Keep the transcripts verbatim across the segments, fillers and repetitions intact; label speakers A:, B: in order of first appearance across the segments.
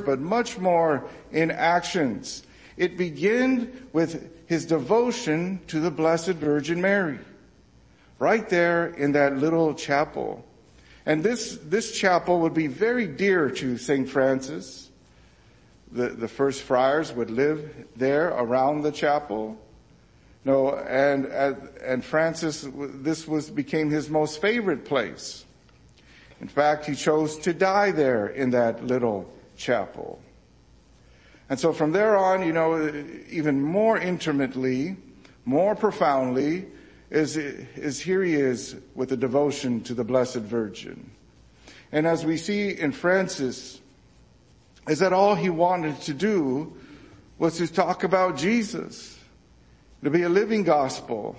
A: but much more in actions. It began with his devotion to the Blessed Virgin Mary, right there in that little chapel. And this, this chapel would be very dear to Saint Francis. The, the first friars would live there around the chapel. No, and, and Francis, this was, became his most favorite place. In fact, he chose to die there in that little chapel. And so from there on, you know, even more intimately, more profoundly, is, is here he is with the devotion to the Blessed Virgin. And as we see in Francis, is that all he wanted to do was to talk about Jesus, to be a living gospel.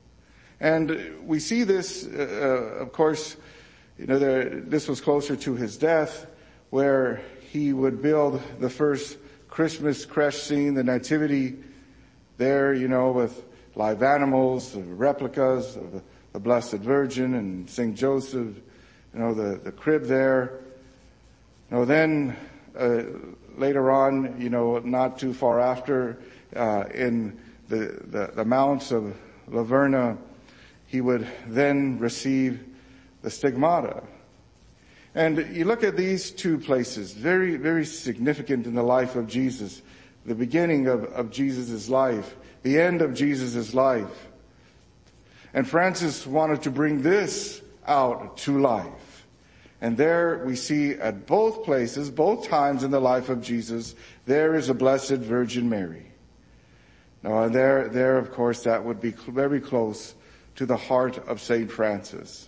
A: And we see this, uh, of course, you know, there, this was closer to his death, where he would build the first Christmas creche scene, the Nativity there, you know, with live animals, replicas of the Blessed Virgin and Saint Joseph, you know, the, the crib there. You know, then, uh, later on, you know, not too far after, uh, in the, the, the Mounts of Laverna, he would then receive the Stigmata. And you look at these two places, very, very significant in the life of Jesus, the beginning of, of Jesus' life, the end of Jesus' life. And Francis wanted to bring this out to life. And there we see at both places, both times in the life of Jesus, there is a Blessed Virgin Mary. Now, and there, there, of course, that would be very close to the heart of Saint Francis.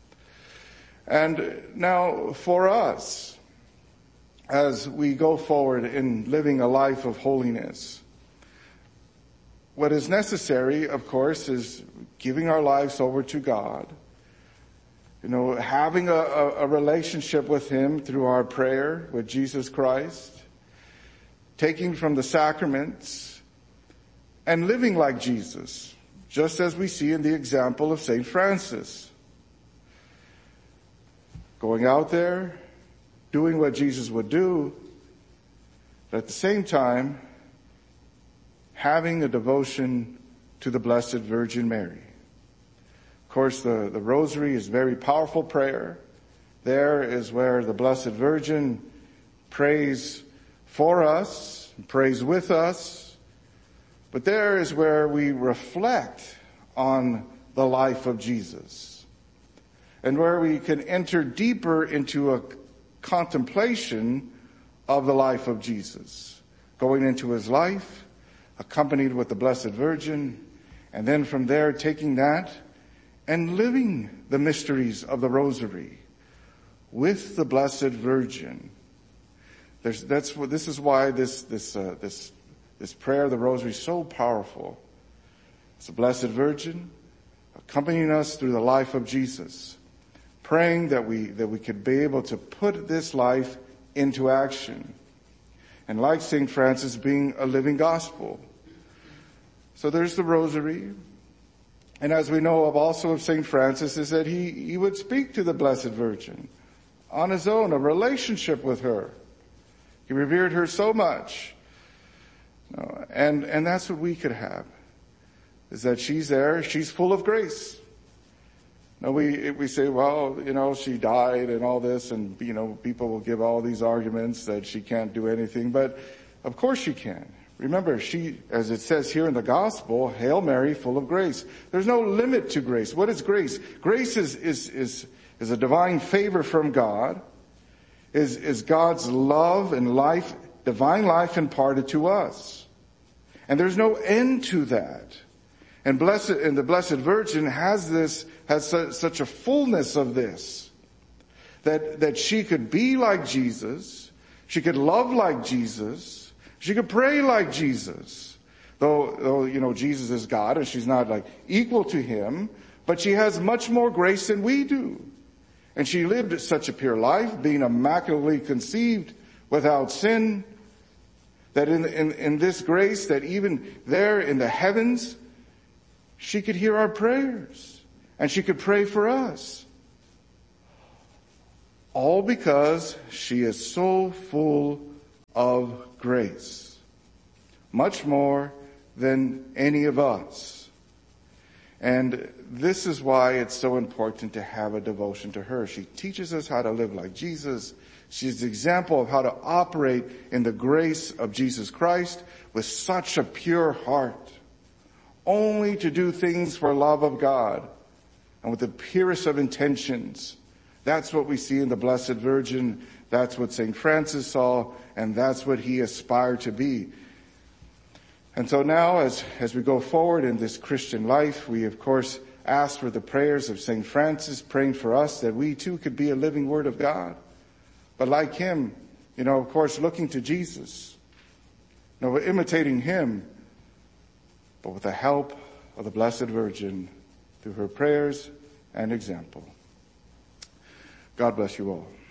A: And now for us, as we go forward in living a life of holiness, what is necessary, of course, is giving our lives over to God. You know, having a, a, a relationship with Him through our prayer with Jesus Christ, taking from the sacraments, and living like Jesus, just as we see in the example of Saint Francis. Going out there, doing what Jesus would do, but at the same time, having a devotion to the Blessed Virgin Mary. Of course, the, the Rosary is a very powerful prayer. There is where the Blessed Virgin prays for us, prays with us, but there is where we reflect on the life of Jesus, and where we can enter deeper into a contemplation of the life of Jesus, going into his life, accompanied with the Blessed Virgin, and then from there taking that and living the mysteries of the Rosary with the Blessed Virgin. There's, that's what, this is why this, this, uh, this, this prayer of the Rosary is so powerful. It's the Blessed Virgin accompanying us through the life of Jesus, praying that we, that we could be able to put this life into action. And like Saint Francis, being a living gospel. So there's the Rosary. And as we know of also of Saint Francis, is that he, he would speak to the Blessed Virgin on his own, a relationship with her. He revered her so much. And, and that's what we could have, is that she's there, she's full of grace. Now we, we say, well, you know, she died and all this, and, you know, people will give all these arguments that she can't do anything, but of course she can. Remember, she, as it says here in the Gospel, Hail Mary, full of grace. There's no limit to grace. What is grace? Grace is, is, is, is a divine favor from God, is, is God's love and life, divine life imparted to us. And there's no end to that. And blessed, and the Blessed Virgin has this, has su- such a fullness of this, that, that she could be like Jesus, she could love like Jesus, she could pray like Jesus. Though, though, you know, Jesus is God and she's not like equal to him, but she has much more grace than we do. And she lived such a pure life, being immaculately conceived without sin, that in, in, in this grace, that even there in the heavens, she could hear our prayers and she could pray for us. All because she is so full of grace, much more than any of us. And this is why it's so important to have a devotion to her. She teaches us how to live like Jesus. She's the example of how to operate in the grace of Jesus Christ with such a pure heart, only to do things for love of God and with the purest of intentions. That's what we see in the Blessed Virgin. That's what Saint Francis saw, and that's what he aspired to be. And so now, as, as we go forward in this Christian life, we of course ask for the prayers of Saint Francis, praying for us that we too could be a living Word of God. But like him, you know, of course, looking to Jesus. You know, we're imitating him, but with the help of the Blessed Virgin through her prayers and example. God bless you all.